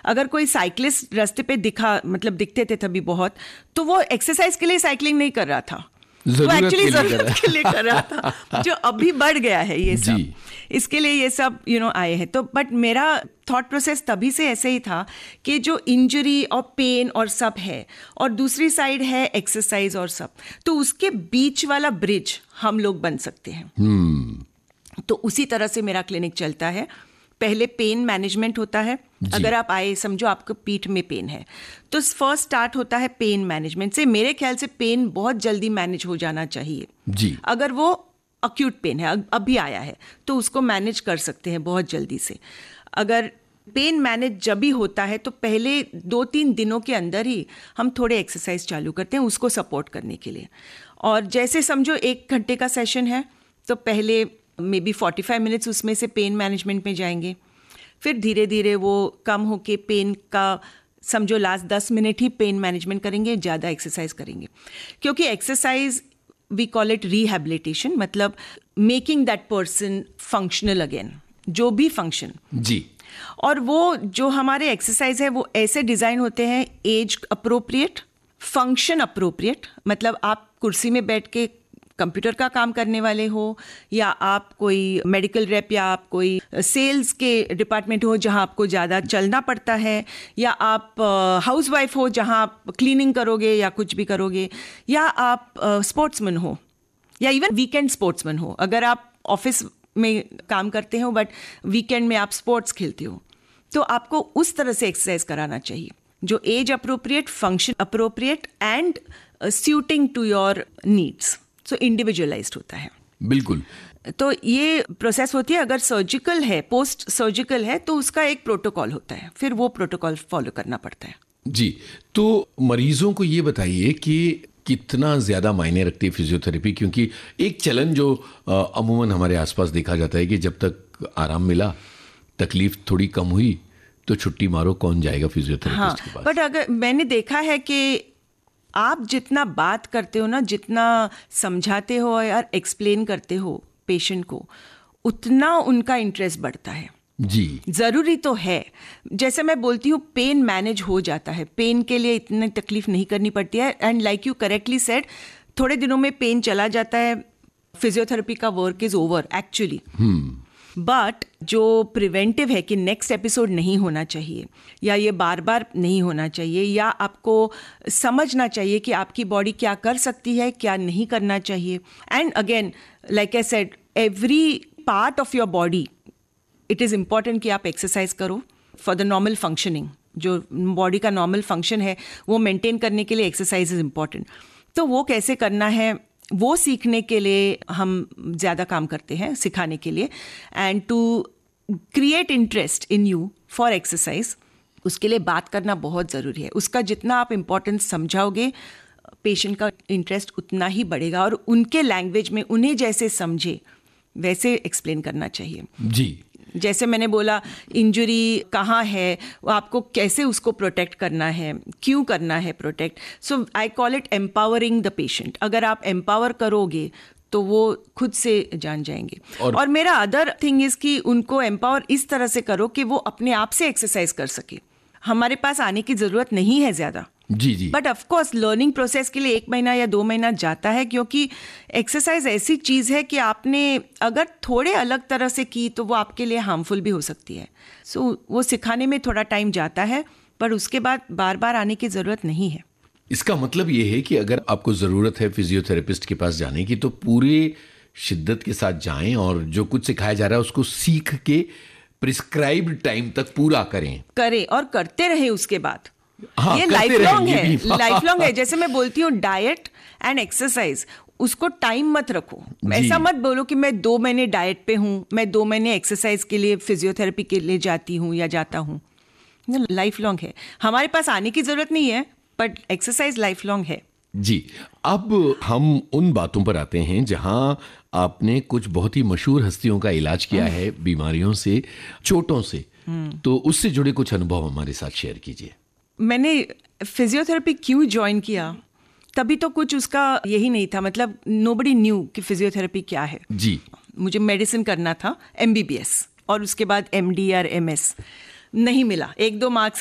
अगर कोई साइकिलिस्ट रास्ते पे दिखते थे तभी बहुत, तो वो एक्सरसाइज के लिए साइकिलिंग नहीं कर रहा था, वो एक्चुअली जरूरत के लिए कर रहा था, जो अभी बढ़ गया है ये सब, इसके लिए ये सब आए हैं। तो बट मेरा थॉट प्रोसेस तभी से ऐसे ही था कि जो इंजरी और पेन और सब है, और दूसरी साइड है एक्सरसाइज और सब, तो उसके बीच वाला ब्रिज हम लोग बन सकते हैं। तो उसी तरह से मेरा क्लिनिक चलता है। पहले पेन मैनेजमेंट होता है। अगर आप आए, समझो आपको पीठ में पेन है, तो फर्स्ट स्टार्ट होता है पेन मैनेजमेंट से। मेरे ख्याल से पेन बहुत जल्दी मैनेज हो जाना चाहिए जी। अगर वो अक्यूट पेन है, अभी आया है, तो उसको मैनेज कर सकते हैं बहुत जल्दी से। अगर पेन मैनेज जब भी होता है तो पहले 2-3 दिनों के अंदर ही हम थोड़े एक्सरसाइज चालू करते हैं उसको सपोर्ट करने के लिए। और जैसे समझो 1 घंटे का सेशन है, तो पहले मे बी 45 मिनट्स उसमें से पेन मैनेजमेंट में जाएंगे, फिर धीरे धीरे वो कम होके पेन का समझो लास्ट 10 मिनट ही पेन मैनेजमेंट करेंगे, ज़्यादा एक्सरसाइज करेंगे। क्योंकि exercise we call it rehabilitation, मतलब making that person functional again, जो भी फंक्शन जी। और वो जो हमारे एक्सरसाइज है वो ऐसे डिज़ाइन होते हैं एज अप्रोप्रिएट, फंक्शन अप्रोप्रिएट, मतलब आप कुर्सी में बैठ के कंप्यूटर का काम करने वाले हो, या आप कोई मेडिकल रेप, या आप कोई सेल्स के डिपार्टमेंट हो जहां आपको ज़्यादा चलना पड़ता है, या आप हाउसवाइफ हो जहां आप क्लीनिंग करोगे या कुछ भी करोगे, या आप स्पोर्ट्समैन हो, या इवन वीकेंड स्पोर्ट्समैन हो। अगर आप ऑफिस में काम करते हो बट वीकेंड में आप स्पोर्ट्स खेलते हो, तो आपको उस तरह से एक्सरसाइज कराना चाहिए जो age appropriate, function appropriate and shooting to your needs. So individualised होता है। बिल्कुल। तो ये प्रोसेस होती है। अगर सर्जिकल है, पोस्ट सर्जिकल है, तो उसका एक प्रोटोकॉल होता है, फिर वो प्रोटोकॉल फॉलो करना पड़ता है जी। तो मरीजों को ये बताइए कि कितना ज़्यादा मायने रखती है फिजियोथेरेपी, क्योंकि एक चलन जो अमूमन हमारे आसपास देखा जाता है कि जब तक आराम मिला, तकलीफ थोड़ी कम हुई, तो छुट्टी मारो, कौन जाएगा फिजियोथेरेपिस्ट के पास। बट अगर मैंने देखा है कि आप जितना बात करते हो ना, जितना समझाते हो और एक्सप्लेन करते हो पेशेंट को, उतना उनका इंटरेस्ट बढ़ता है जी। ज़रूरी तो है। जैसे मैं बोलती हूँ, पेन मैनेज हो जाता है, पेन के लिए इतनी तकलीफ नहीं करनी पड़ती है। And like you correctly said, थोड़े दिनों में पेन चला जाता है, फिजियोथेरेपी का work is over actually. But जो प्रिवेंटिव है कि नेक्स्ट एपिसोड नहीं होना चाहिए, या ये बार बार नहीं होना चाहिए, या आपको समझना चाहिए कि आपकी बॉडी क्या कर सकती है, क्या नहीं करना चाहिए। And again like I said, every part of your body it is important कि आप एक्सरसाइज करो फॉर द नॉर्मल फंक्शनिंग। जो बॉडी का नॉर्मल फंक्शन है वो मेंटेन करने के लिए एक्सरसाइज इज इम्पॉर्टेंट। तो वो कैसे करना है, वो सीखने के लिए हम ज़्यादा काम करते हैं, सिखाने के लिए। And to create interest in you for exercise, उसके लिए बात करना बहुत ज़रूरी है। उसका जितना आप इम्पोर्टेंस समझाओगे, पेशेंट का इंटरेस्ट उतना ही बढ़ेगा, और उनके लैंग्वेज में उन्हें जैसे समझे वैसे एक्सप्लेन करना चाहिए जी। जैसे मैंने बोला, इंजरी कहाँ है, आपको कैसे उसको प्रोटेक्ट करना है, क्यों करना है protect. So I call it empowering the patient. अगर आप एम्पावर करोगे तो वो खुद से जान जाएंगे। और मेरा अदर थिंग इज कि उनको एम्पावर इस तरह से करो कि वो अपने आप से एक्सरसाइज कर सके। हमारे पास आने की ज़रूरत नहीं है ज़्यादा जी जी। But of course learning process के लिए 1 महीना या 2 महीना जाता है, क्योंकि एक्सरसाइज ऐसी चीज़ है कि आपने अगर थोड़े अलग तरह से की तो वो आपके लिए हार्मफुल भी हो सकती है। सो वो सिखाने में थोड़ा टाइम जाता है, पर उसके बाद बार बार आने की ज़रूरत नहीं है। इसका मतलब ये है कि अगर आपको ज़रूरत है फिजियोथेरेपिस्ट के पास जाने की, तो पूरे शिद्दत के साथ जाएं और जो कुछ सिखाया जा रहा है उसको सीख के प्रिस्क्राइब्ड टाइम तक पूरा करें और करते रहे उसके बाद। हाँ, ये लाइफ लॉन्ग है, लाइफ लॉन्ग है। जैसे मैं बोलती हूँ, डाइट एंड एक्सरसाइज, उसको टाइम मत रखो। ऐसा मत बोलो कि मैं 2 महीने डाइट पे हूँ, मैं 2 महीने एक्सरसाइज के लिए, फिजियोथेरेपी के लिए जाती हूँ या जाता हूँ। लाइफ लॉन्ग है। हमारे पास आने की जरूरत नहीं है, बट एक्सरसाइज लाइफ लॉन्ग है जी। अब हम उन बातों पर आते हैं जहां आपने कुछ बहुत ही मशहूर हस्तियों का इलाज किया है, बीमारियों से, चोटों से। तो उससे जुड़े कुछ अनुभव हमारे साथ शेयर कीजिए। मैंने फिजियोथेरेपी क्यों ज्वाइन किया, तभी तो कुछ उसका यही नहीं था, मतलब नोबडी न्यू कि फिजियोथेरेपी क्या है जी। मुझे मेडिसिन करना था, MBBS, और उसके बाद MD और MS नहीं मिला। 1-2 मार्क्स